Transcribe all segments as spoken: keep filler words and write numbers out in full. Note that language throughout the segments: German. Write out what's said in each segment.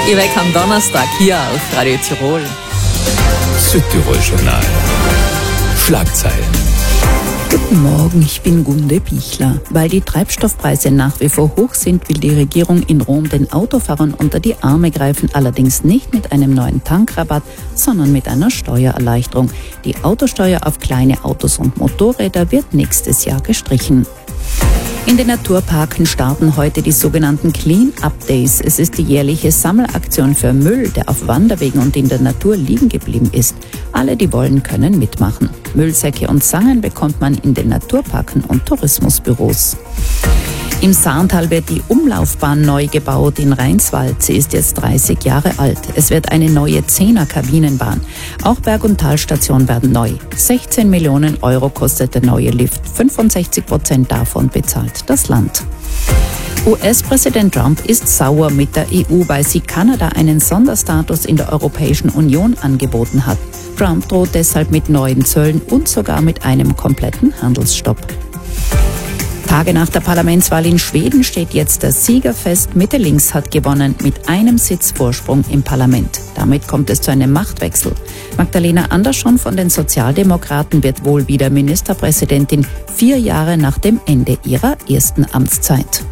Ihr Weg am Donnerstag hier auf Radio Tirol. Südtirol Journal. Schlagzeilen. Guten Morgen, ich bin Gunde Bichler. Weil die Treibstoffpreise nach wie vor hoch sind, will die Regierung in Rom den Autofahrern unter die Arme greifen, allerdings nicht mit einem neuen Tankrabatt, sondern mit einer Steuererleichterung. Die Autosteuer auf kleine Autos und Motorräder wird nächstes Jahr gestrichen. In den Naturparken starten heute die sogenannten Clean-Up Days. Es ist die jährliche Sammelaktion für Müll, der auf Wanderwegen und in der Natur liegen geblieben ist. Alle, die wollen, können mitmachen. Müllsäcke und Zangen bekommt man in den Naturparken und Tourismusbüros. Im Saarntal wird die Umlaufbahn neu gebaut in Rheinswald. Sie ist jetzt dreißig Jahre alt. Es wird eine neue Zehner-Kabinenbahn. Auch Berg- und Talstationen werden neu. sechzehn Millionen Euro kostet der neue Lift. fünfundsechzig Prozent davon bezahlt das Land. U S-Präsident Trump ist sauer mit der E U, weil sie Kanada einen Sonderstatus in der Europäischen Union angeboten hat. Trump droht deshalb mit neuen Zöllen und sogar mit einem kompletten Handelsstopp. Tage nach der Parlamentswahl in Schweden steht jetzt der Sieger fest. Mitte links hat gewonnen mit einem Sitz Vorsprung im Parlament. Damit kommt es zu einem Machtwechsel. Magdalena Andersson von den Sozialdemokraten wird wohl wieder Ministerpräsidentin, vier Jahre nach dem Ende ihrer ersten Amtszeit.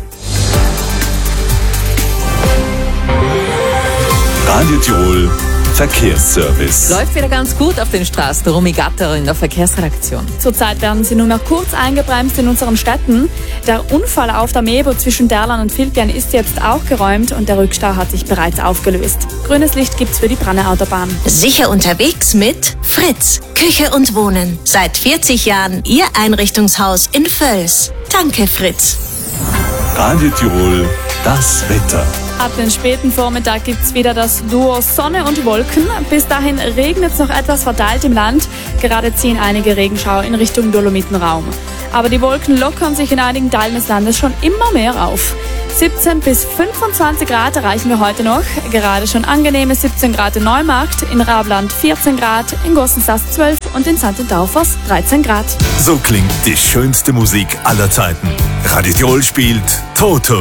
Radio Tirol Verkehrsservice. Läuft wieder ganz gut auf den Straßen. Romy Gatter in der Verkehrsredaktion. Zurzeit werden sie nur noch kurz eingebremst in unseren Städten. Der Unfall auf der Mebo zwischen Derlan und Viltgen ist jetzt auch geräumt und der Rückstau hat sich bereits aufgelöst. Grünes Licht gibt's für die Branneautobahn. Sicher unterwegs mit Fritz. Küche und Wohnen. Seit vierzig Jahren Ihr Einrichtungshaus in Völs. Danke, Fritz. Radio Tirol, das Wetter. Ab dem späten Vormittag gibt's wieder das Duo Sonne und Wolken. Bis dahin regnet es noch etwas verteilt im Land. Gerade ziehen einige Regenschauer in Richtung Dolomitenraum. Aber die Wolken lockern sich in einigen Teilen des Landes schon immer mehr auf. siebzehn bis fünfundzwanzig Grad erreichen wir heute noch. Gerade schon angenehme siebzehn Grad in Neumarkt, in Rabland vierzehn Grad, in Gossensast zwölf und in Sankt Taufers dreizehn Grad. So klingt die schönste Musik aller Zeiten. Radio Tirol spielt Toto.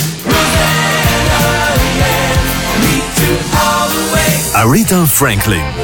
Aretha Franklin.